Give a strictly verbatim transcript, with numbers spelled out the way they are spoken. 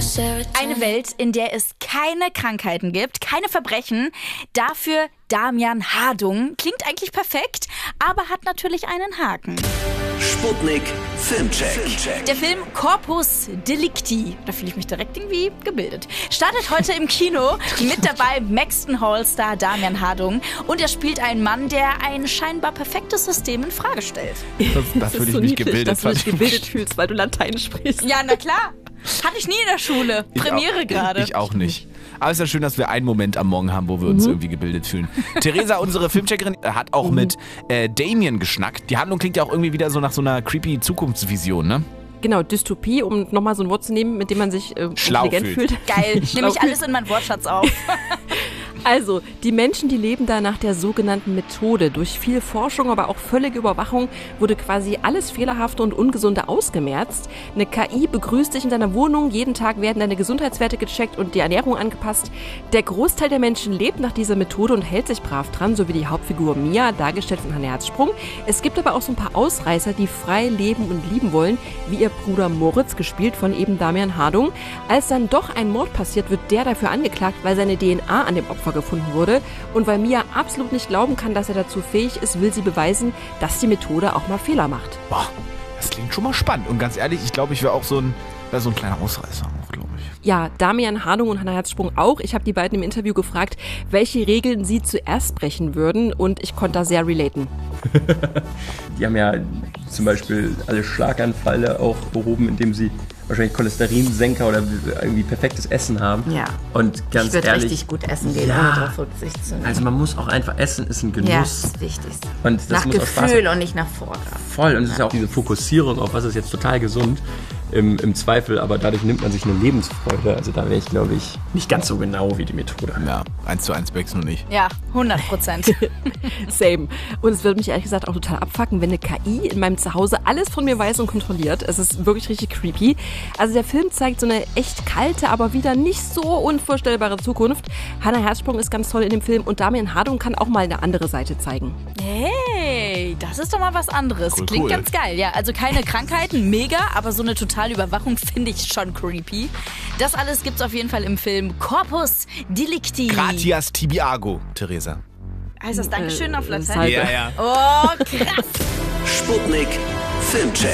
Eine Welt, in der es keine Krankheiten gibt, keine Verbrechen. Dafür Damian Hardung. Klingt eigentlich perfekt, aber hat natürlich einen Haken. Sputnik Filmcheck. Der Film Corpus Delicti, da fühle ich mich direkt irgendwie gebildet, startet heute im Kino. Mit dabei Maxton Hall-Star Damian Hardung. Und er spielt einen Mann, der ein scheinbar perfektes System in Frage stellt. Das, das würde ich so mich niedlich, gebildet dass du dich fand. gebildet fühlst, weil du Latein sprichst. Ja, na klar. Hatte ich nie in der Schule. Ich Premiere auch, gerade. Ich auch nicht. Aber es ist ja schön, dass wir einen Moment am Morgen haben, wo wir uns Mhm. irgendwie gebildet fühlen. Theresa, unsere Filmcheckerin, hat auch mhm. mit äh, Damien geschnackt. Die Handlung klingt ja auch irgendwie wieder so nach so einer creepy Zukunftsvision, ne? Genau, Dystopie, um nochmal so ein Wort zu nehmen, mit dem man sich äh, Schlau intelligent fühlt. fühlt. Geil, nehme ich alles in meinen Wortschatz auf. Also, die Menschen, die leben da nach der sogenannten Methode. Durch viel Forschung, aber auch völlige Überwachung wurde quasi alles Fehlerhafte und Ungesunde ausgemerzt. Eine K I begrüßt dich in deiner Wohnung, jeden Tag werden deine Gesundheitswerte gecheckt und die Ernährung angepasst. Der Großteil der Menschen lebt nach dieser Methode und hält sich brav dran, so wie die Hauptfigur Mia, dargestellt von Hanne Herzsprung. Es gibt aber auch so ein paar Ausreißer, die frei leben und lieben wollen, wie ihr Bruder Moritz, gespielt von eben Damian Hardung. Als dann doch ein Mord passiert, wird der dafür angeklagt, weil seine D N A an dem Opfer gefunden wurde. Und weil Mia absolut nicht glauben kann, dass er dazu fähig ist, will sie beweisen, dass die Methode auch mal Fehler macht. Boah, das klingt schon mal spannend. Und ganz ehrlich, ich glaube, ich wäre auch so ein, wär so ein kleiner Ausreißer, glaube ich. Ja, Damian Hardung und Hanne Herzsprung auch. Ich habe die beiden im Interview gefragt, welche Regeln sie zuerst brechen würden. Und ich konnte da sehr relaten. Die haben ja zum Beispiel alle Schlaganfälle auch behoben, indem sie wahrscheinlich Cholesterinsenker oder irgendwie perfektes Essen haben. Ja. Und ganz ich würde ehrlich, richtig gut essen gehen, ja, ohne darauf Rücksicht zu nehmen. also man muss auch einfach essen, ist ein Genuss. Ja, das ist das Wichtigste. Und das nach muss auch Spaß Gefühl machen. und nicht nach Vorgabe. Voll. Und es ist ja auch diese Fokussierung auf was ist jetzt total gesund im, im Zweifel, aber dadurch nimmt man sich eine Lebensfreude. Also da wäre ich, glaube ich, nicht ganz so genau wie die Methode. Ja, eins zu eins Becks nur nicht. Ja, hundert Prozent. Same. Und es würde mich ehrlich gesagt auch total abfucken, wenn eine K I in meinem Zuhause alles von mir weiß und kontrolliert. Es ist wirklich richtig creepy. Also der Film zeigt so eine echt kalte, aber wieder nicht so unvorstellbare Zukunft. Hanne Herzsprung ist ganz toll in dem Film und Damian Hardung kann auch mal eine andere Seite zeigen. Hey, das ist doch mal was anderes. Cool, Klingt cool. ganz geil. Ja, also keine Krankheiten, mega, aber so eine totale Überwachung finde ich schon creepy. Das alles gibt's auf jeden Fall im Film Corpus Delicti. Gratias tibiago, Theresa. Heißt das Dankeschön auf Äh, Latein? Salve. Ja, ja. Oh, krass. Sputnik Filmcheck.